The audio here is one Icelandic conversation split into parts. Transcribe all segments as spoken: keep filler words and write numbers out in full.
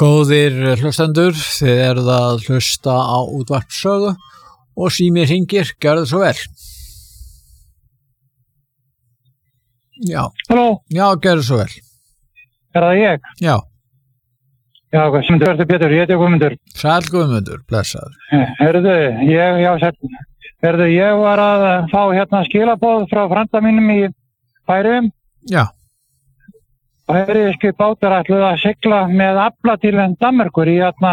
Góðir hlustendur, þið eruð að hlusta á útvarpssögu og sími hringir, gjörðu svo vel. Já. Halló. Já, gjörðu svo vel. Er það ég? Já. Já, hvað sem þú ertu Pétur, ég heiti Guðmundur. Sæll Guðmundur, blessaður. Herðu, ég, já, sæll. Herðu, ég var að fá hérna skilaboð frá frænda mínum í Færeyjum. Já. Færeyskir bátar ætluðu að sigla með afla til Danmerkur í hérna,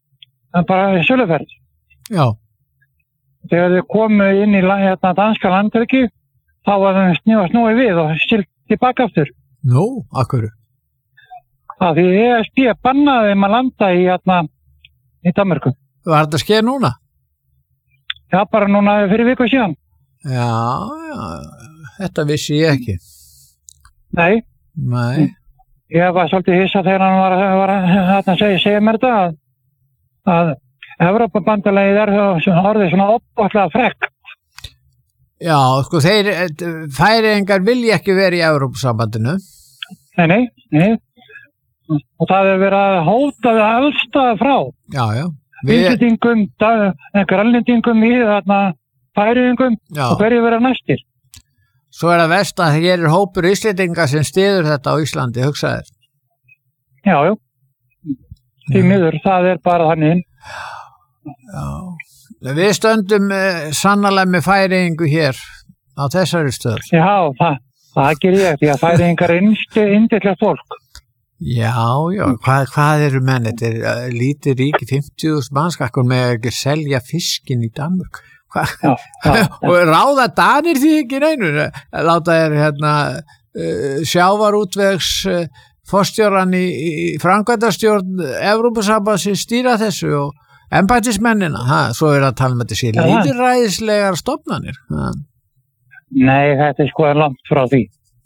bara í söluferð. Já. Þegar þau komu inn í hérna danska landhelgi, þá var þeim snúið snúið við og silt tilbaka aftur. Nú, akkur? Það því E S B bannaði þeim að landa í hérna, í Danmerkur. Var þetta skeið núna? Já, bara núna fyrir viku síðan. Já, já, þetta vissi ég ekki. Nei. Nei. Ég var svolítið hissa þegar hann var, var að segja, segja mér þetta að, að Evrópubandalagið er orðið svona opbóttlega frekk. Já, sko þeir, Færeyingar vilja ekki vera í Evrópusambandinu. Nei, nei, nei. Og það er verið að hóta það allstað frá. Já, já. Íslendingum, grænlendingum, í þarna Færeyingum og hverju vera næstir. Svo er það verst að hér er hópur Íslendinga sem styður þetta á Íslandi, hugsaðir. Já, já. Því miður, það er bara þannig. Já. Við stöndum eh, sannarlega með Færeyingu hér á þessari stöð. Já, það, það ger ég, því að Færeyingar er indillega fólk. Já, já, hvað, hvað eru menn? Þetta er uh, lítið ríki, fimmtíu þúsund mannskakkur með ekki selja fiskinn í Danmörk. Já, já, já. Og ráða Danir því ekki neinu, láta er hérna uh, sjávarútvegs uh, forstjóran í, í framkvæmdastjórn Evrópusambandsins stýra þessu og embættismennina, ha, svo er að tala með þessi ja, lýðræðislegar stofnanir. Ha. Nei, þetta er sko langt frá því.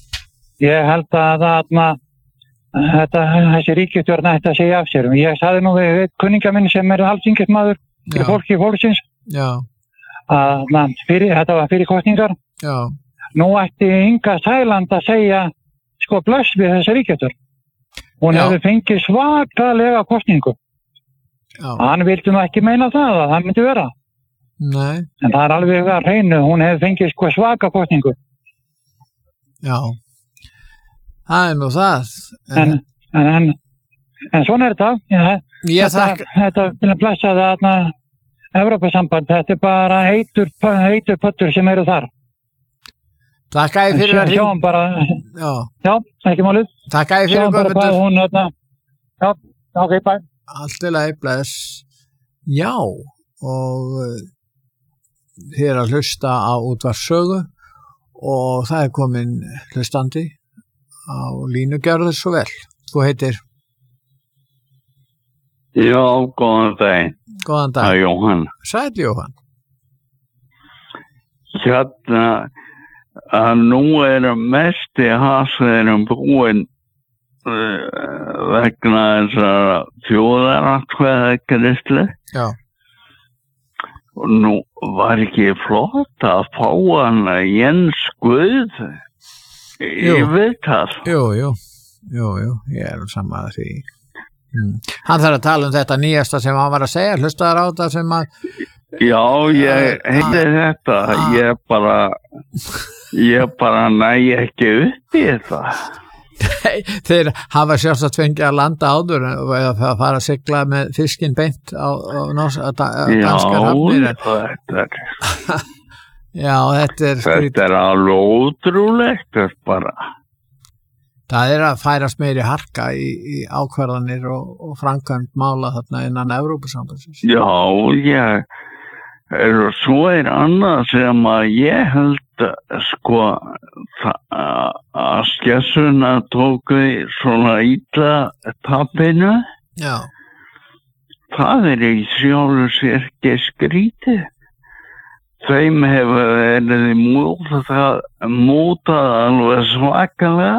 Ég held að það þetta, þessi ríkisstjórn ætti að segja af sér. Ég sagði nú við kunningja minn sem er alþingismaður fyrir fólki fólksins. Já. Að, fyrir, þetta var fyrir kostningar. Já. Nú ætti Inga Sæland að segja sko blöss við þessi ríkjastjórn. Hún hefði fengið svakalega kostningu. Já. Hann vildi nú ekki meina það að það myndi vera. Nei. En það er alveg að hreinu, hún hefði fengið sko svaka kostningu. Já. Það er nú það. En, en, en, en svona er þetta. Ég, Ég þetta, þakka. þetta vil að blessa það að Evrópusamband, þetta er bara heitur, heitur pöttur sem eru þar. Takk æði fyrir að sjáum bara, já, já, ekki málið. Takk æði fyrir sjáum bara hvað hún, þarna, já, ok, bæ. Allt er leið, bless. Já, og uh, þið er að hlusta á útvarpssögu og það er komin hlustandi á línu, gjörðu svo vel. Þú heitir? Já, góðan daginn. Góðan dag. Það er Jóhann. Sæll Jóhann. Hérna, að nú er mesti hasverðin búinn uh, vegna þessar þjóðaratkvæðagreiðslu. Já. Og nú var ekki flott að fá hann Jens Guð í viðtal. Jú, jú, jú, jú, ég er saman að því. Mm. Hann þarf að tala um þetta nýjasta sem hann var að segja, hlustaðar á þetta sem að já, ég heiti þetta ah. ég bara ég bara næ ekki upp í þetta. Þeir hafa sjálfsagt fengið að landa áður eða að fara að sigla með fiskinn beint á, á, á, á danskar hafnir. Já, þetta er já, þetta er þetta er alveg ótrúlegt bara. Það er að færast meiri harka í, í ákvarðanir og, og framkvæmd mála þarna innan Evrópusambandsins. Já, ég er svo er annað sem að ég held sko að skessuna tóku svona illa tapinu. Já. Það er í sjálfu sér ekki skrítið. Þeim hefur verið mútað, mútað alveg svakalega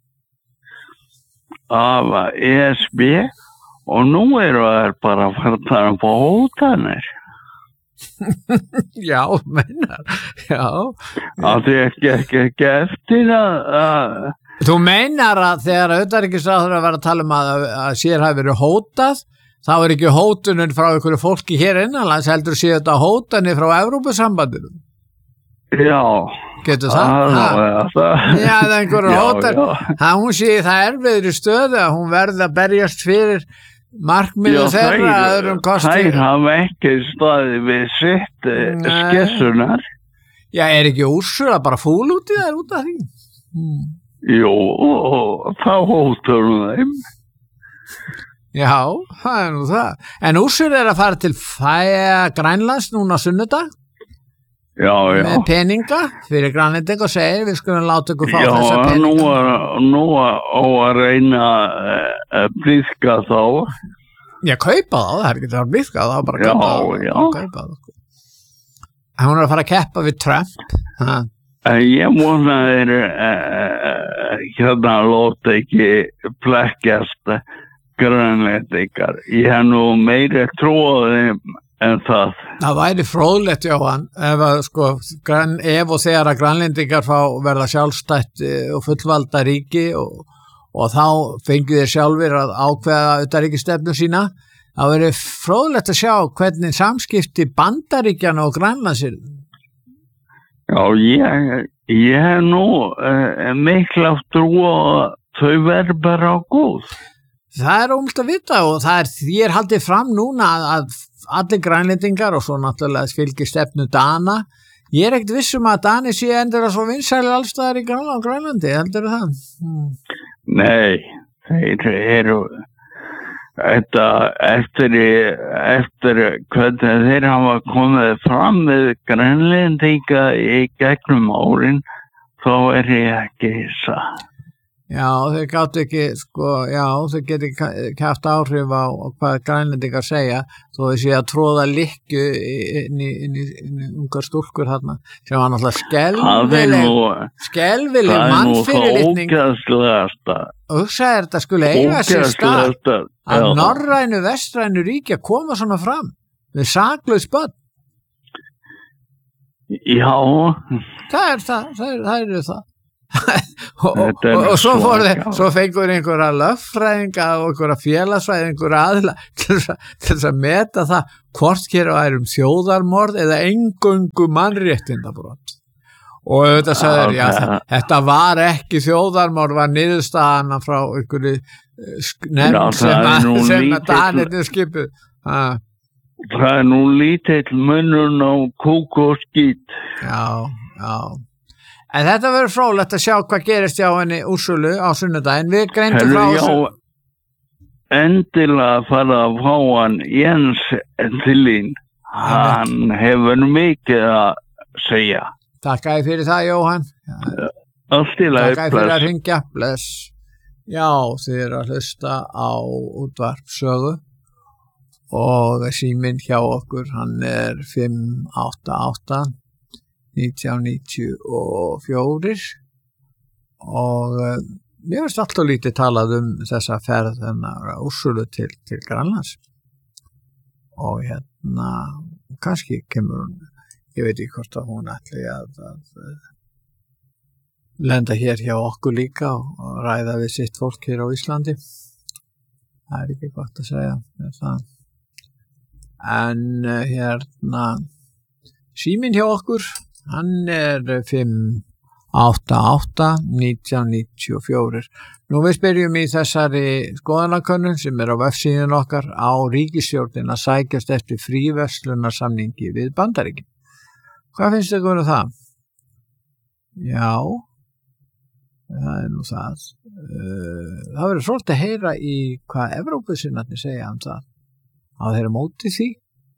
af E S B og nú eru það bara að fara að fá hótanir. Já, mennar, já. Það er ekki, ekki, ekki eftir að, að Þú meinar að þegar utanríkisráðherra var að tala um að, að sér hafi verið hótað, þá er ekki hótunin frá einhverju fólki hér innanlands, heldur sé þetta hótanir frá Evrópusambandinu? Já. Getur það? Alveg, það. Já, það er einhverju Já, hótan. Það hún sé það erfiðri stöðu að hún verði að berjast fyrir markmiðu þeirra að öðrum kosti. Þær hafa ekki staðið við sitt skessunar. Já, er ekki Úrsula bara fúl út í þær út af því? Hmm. Jú, þá hóttur hún þeim. Já, það er nú það. En Úrsula er að fara til Fæja Grænlands núna sunnudag. Já, já. Með peninga fyrir grænlending og segir við skulum láta ykkur fá já, þessa peninga. Já, nú, nú á að reyna að blíðka þá. Já, kaupa þá, það er ekki það að blíðka þá, bara kaupa þá. Já, já. Kaupa þá. Hún er að fara að keppa við Trump. Ha. Ég vona þeir uh, hérna lóta ekki plekkjast grænlendingar. Ég hef nú meiri trúið en það. Það væri fróðlegt, Jóhann, ef, að, sko, græn, ef og þegar að grænlendingar fá verða sjálfstætt og fullvalda ríki og, og þá fengið þeir sjálfur að ákveða utanríkisstefnu sína. Það væri fróðlegt að sjá hvernig samskipti Bandaríkjanna og Grænlandsir. Já, ég, ég hef nú uh, mikla trú að þau verður bara góð. Það er ómult að vita og það er, ég er haldið fram núna að, að allir grænlendingar og svo náttúrulega fylgir stefnu Dana. Ég er ekkert vissum að Dani sé endur að svo vinsæli allstaðar í Grænlandi, Grænlandi, heldur það? Hmm. Nei, þeir eru þetta eftir, eftir hvernig þeir hafa komið fram með grænlendinga í gegnum árin, þá er ég ekki hissa. Já, þeir gáttu ekki, sko, já, þeir geti ekki haft áhrif á, á hvað grænlendingar segja, þó þeir sé að tróða likku inn í, inn í, inn í ungar stúlkur þarna, sem var náttúrulega skelvileg, skelvileg mannfyrirlitning. Það er nú ógeðslegasta. Og hugsaði þetta skulle eiga sér stað að norrænu, vestrænu ríkja koma svona fram með saklaus börn. Já. Það er það, það er, það er það. og, og, og svo, þeir, svo fengur einhverja lögfræðinga og einhverja félagsfræðinga einhverja aðila til þess að meta það hvort hér er um þjóðarmorð eða eingöngu mannréttindabrot og auðvitað sagður, já, þetta var ekki þjóðarmorð, var niðurstaðana frá einhverju nefnd sem að, sem að Danirnir skipuð. Það er nú lítill munur á kúk og skít. Já, já. En þetta verður fróðlegt að sjá hvað gerist hjá henni Úrsulu á sunnudaginn. Við greindum frá þessu. Endilega fara að fá hann Jens til þín. Hann hefur mikið að segja. Takk að fyrir það, Jóhann. Allt í lagi, Takk að fyrir að ringja. Bless. Já, þið eru að hlusta á útvarpssögu og síminn hjá okkur, hann er fimm átta átta nítján níutíu og fjögur og uh, ég veist alltaf lítið talað um þessa ferð hennar Úrsulu til, til Grænlands og hérna kannski kemur hún, ég veit ekki hvort að hún ætli að, að, að lenda hér hjá okkur líka og, og ræða við sitt fólk hér á Íslandi. Það er ekki gott að segja það. En uh, hérna síminn hjá okkur, hann er fimm átta átta nítján níutíu og fjögur. Nú við spyrjum í þessari skoðanakönnun sem er á vefsíðun okkar á ríkisstjórnin að sækjast eftir fríverslunarsamningi við Bandaríkin. Hvað finnst þið um það? Já, það er nú það. Það verður svolítið að heyra í hvað Evrópusinnarnir segja um það. Að þeir eru móti því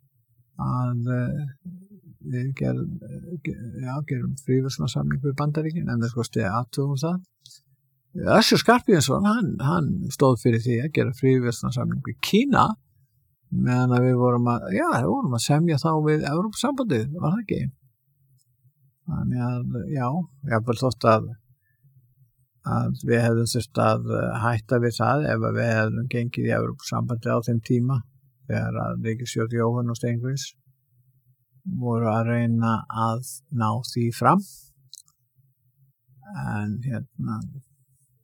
að við gerum, já, gerum fríverslunarsamning við Bandaríkin, en það skoðst ég aðtugum það. Össur Skarphéðinsson, hann, hann stóð fyrir því að gera fríverslunarsamning við Kína, meðan að við vorum að, já, við vorum að semja þá við Evrópusambandið, var það ekki? Þannig að, já, ég hafði þótt að, að við hefðum þurft að hætta við það ef við hefðum gengið í Evrópusambandið á þeim tíma, þegar að ríkisstjórn Jóhann og Steingríms voru að reyna að ná því fram en hérna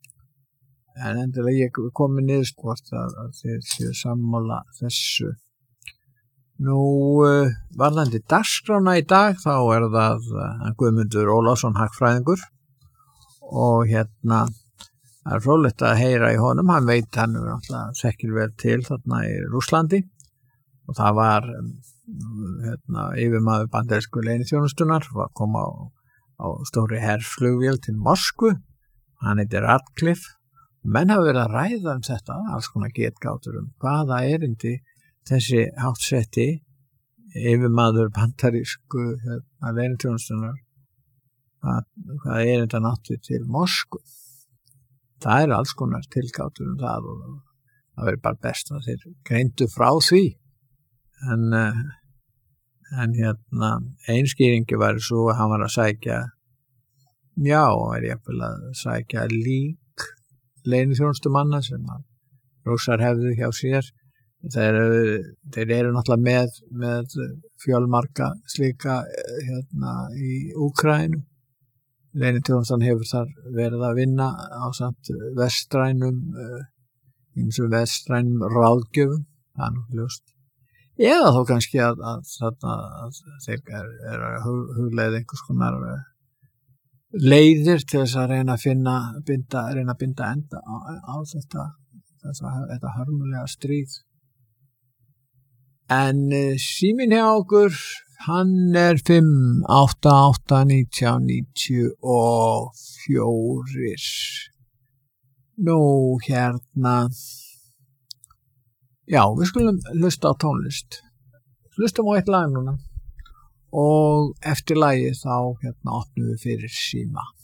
en endilega ég komi niður hvort að, að þið séu sammála þessu. Nú, uh, varðandi dagskrána í dag, þá er það uh, Guðmundur Ólafsson hagfræðingur og hérna, það er fróðlegt að heyra í honum, hann veit, hann er náttúrulega þekkir vel til þarna í Rússlandi og það var um, hérna, yfirmaður bandarísku leyniþjónustunnar var að koma á, á stóri herflugvél til Moskvu, hann heitir Radcliffe. Menn hafa verið að ræða um þetta, alls konar getgátur um hvaða erindi þessi háttsetti yfirmaður bandarísku hérna, leyniþjónustunnar, hvaða erindi hann átti til Moskvu. Það eru alls konar tilgátur um það og það verið bara best að þeir greindu frá því. En, en hérna, einskýringi var svo að hann var að sækja, já, er ég að sækja lík leyniþjónustumanna sem að Rússar hefðu hjá sér. Þeir, þeir eru náttúrulega með, með fjölmarga slíka hérna, í Úkraínu. Leyniþjónustan hefur þar verið að vinna á samt vestrænum, ýmsum vestrænum ráðgjöfum, það er nú ljóst. Eða þó kannski að, að, að, að þeir eru er að hugleiða einhvers konar leiðir til þess að reyna að finna, binda, reyna að binda enda á, á þetta, þetta, þetta hörmulega stríð. En síminn hjá okkur, hann er fimm átta átta nítján níutíu og fjórir. Nú hérna, já, við skulum hlusta á tónlist. Hlustum á eitt lag núna og eftir lagið þá hérna opnum við fyrir síma.